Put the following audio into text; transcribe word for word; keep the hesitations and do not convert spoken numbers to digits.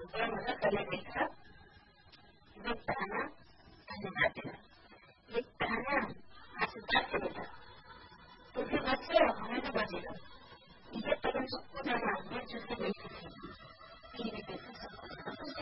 yang mana kalian bisa bertanam dan mati. Bertanam masih mati kita. Tapi mati orang mana mati? Ia pada suku dalam dia sudah